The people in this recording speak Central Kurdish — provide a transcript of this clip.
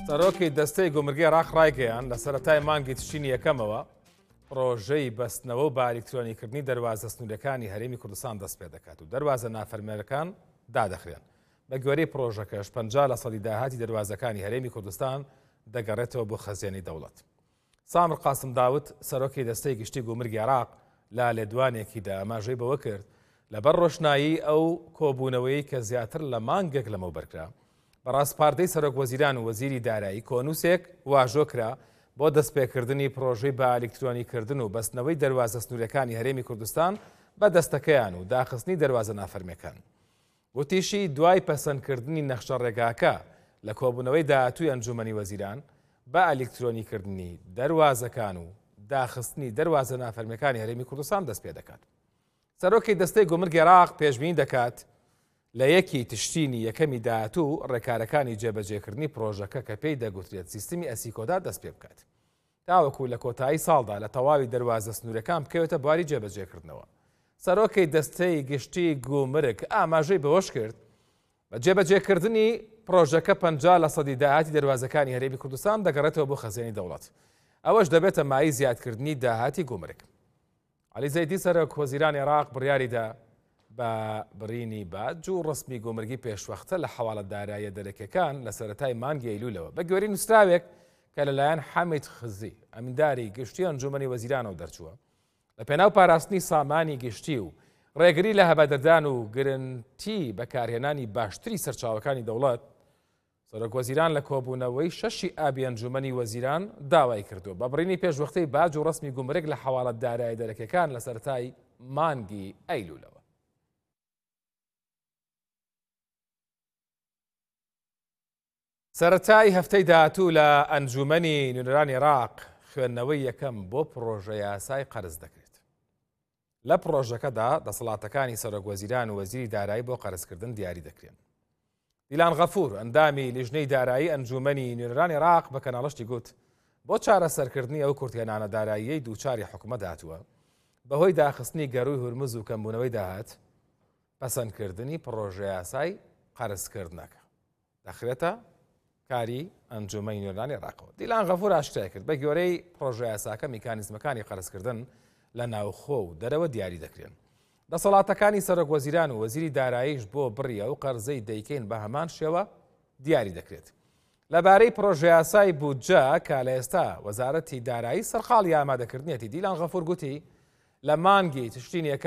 سەرۆکی دەستەی گومرگی عێراق ڕایگەیان لە سەرەتای مانگی تشتینی یەکەمەوە پرۆژەی بەستنەوە و با ئەلیکترۆنیکردنی دەروازە سنوورەکانی هەرێمی کوردستان دەست پێ دەکات و دەروازە نافەرمێنەکان دادەخرێن. بە گوێرەی پرۆژەکەش 50% داهاتی دەروازەکانی هەرێمی کوردستان دەگەڕێتەوە بۆ خەزیێنی دەوڵەت. سامر قاسم داوت سەرۆکی دەستەی گشتی گومرگی عێراق لە لێدوانێکیدا ئاماژەی بەوە کرد لەبەر ڕۆشنایی ئەو کۆبوونەوەی کە زیاتر لە مانگێک لەمەوە بەرکرا بەڕاستپاردەی سەرۆک وەزیران و وەزیری دارایی کۆنووسێک واژۆکرا بۆ دەستپێکردنی پرۆژەی با ئەلیکترۆنیکردن و بەستنەوەی دەروازە سنوورەکانی هەرێمی کوردستان بە دەستەکەیان و داخستنی دەروازە نافەرمیەکان. وتیشی دوای پەسەندکردنی نەخشە ڕێگاکە لە کۆبوونەوەی داهاتووی ئەنجومەنی وەزیران بە ئەلیکترۆنیکردنی دەروازەکان و داخستنی دەروازە نافەرمیەکانی هەرێمی کوردستان دەست پێ دەکات. سەرۆکی دەستەی گومرگی عێراق پێشبینی دەکات لە یەکی تشتینی یەکەمی داهاتوو ڕێکارەکانی جێبەجێکردنی پرۆژەکە کە پێی دەگوترێت سیستمی ئەسیکۆدا دەست پێ بکات تاوەکو لە کۆتایی ساڵدا لە تەواوی دەروازە سنوورەکان بکەوێتە بواری جێبەجێکردنەوە. سەرۆکی دەستەی گشتی گومرگ ئاماژەی بەوەش کرد بە جێبەجێکردنی پرۆژەکە 50% داهاتی دەروازەکانی هەرێمی کوردستان دەگەڕێتەوە بۆ خەزیێنی دەوڵەت. ئەوەش دەبێتە مای زیادکردنی داهاتی گومرگ. عەلی زەیدی سەرۆک وەزیرانی عێراق بڕیاریدا بە بڕینی باج و ڕسمی گومرگی پێشوەختە لە حەواڵەتداراییە دەرەکیەکان لە سەرەتای مانگی ئەیلولەوە بە گوێرەی نووسراوێک کە لەلایەن حەمید خزی ئەمینداری گشتی ئەنجومەنی وەزیرانەوە دەرچووە لە پێناو پاراستنی سامانی گشتی و ڕێگری لە هەبادەردان و گرنگی بەکارهێنانی باشتری سەرچاوەکانی دەوڵەت. سەرۆک وەزیران لە کۆبوونەوەی شەشی ئابی ئەنجومەنی وەزیران داوای کردو بە بڕینی پێشوەختەی باج و ڕسمی گومرگ لە حەواڵەتداراییە دەرەکیەکان لە سەرەتای مانگی ئەیلولەوە. سەرەتای هەفتەی داهاتوو لە ئەنجومەنی نوێنەرانی عێراق خوێندنەوەی یەکەم بۆ پرۆژە یاسای قەرز دەکرێت. لە پرۆژەکەدا دەسەڵاتەکانی سەرۆک وەزیران و وەزیری دارایی بۆ قەرزکردن دیاری دەکرێن. دیلان غەفور ئەندامی لیژنەی دارایی ئەنجومەنی نوێنەرانی عێراق بە کەناڵەشتی گوت بۆ چارەسەرکردنی ئەو کورتێنانە داراییەی دووچاری حکومەت هاتووە بەهۆی داخستنی گەڕووی هورمز و کەمبوونەوەی داهات پەسەندکردنی پرۆژە یاسای قەرزکردنەکە دەخرێتە کاری ئەنجومەنی نوێنەرانی عێراقەوە. دیلان غەفور ئاشکرای کرد بە گوێرەی پرۆژە یاساکە میکانیزمەکانی قەرزکردن لە ناوخۆ و دەرەوە دیاری دەکرێن. دەسەڵاتەکانی سەرۆک وەزیران و وەزیری داراییش بۆ بڕیە و قەرزەی دەیکەین بە هەمان شێوە دیاری دەکرێت. لەبارەی پرۆژە یاسای بودجە کە لە ئێستا وەزارەتی دارایی سەرقاڵی ئامادەکردنیەتی دیلان غەفور گوتی لە مانگی تشتینی